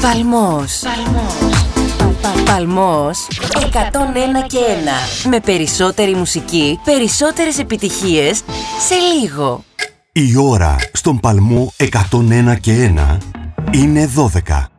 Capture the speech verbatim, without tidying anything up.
Παλμός. Παλμός εκατόν ένα και ένα. Με περισσότερη μουσική, περισσότερες επιτυχίες σε λίγο. Η ώρα στον Παλμό εκατόν ένα και ένα είναι δώδεκα.